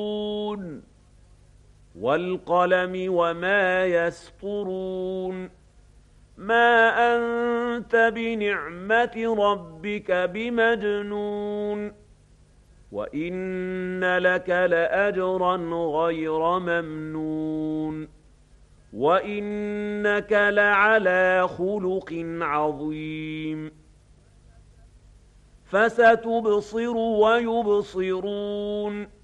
وَالْقَلَمِ وَمَا يَسْطُرُونَ مَا أَنتَ بِنِعْمَةِ رَبِّكَ بِمَجْنُونٍ وَإِنَّ لَكَ لَأَجْرًا غَيْرَ مَمْنُونٍ وَإِنَّكَ لَعَلَىٰ خُلُقٍ عَظِيمٍ فَسَتُبْصِرُ وَيُبْصِرُونَ